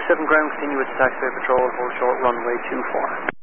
27 ground, continue with the taxiway patrol, hold short runway 24.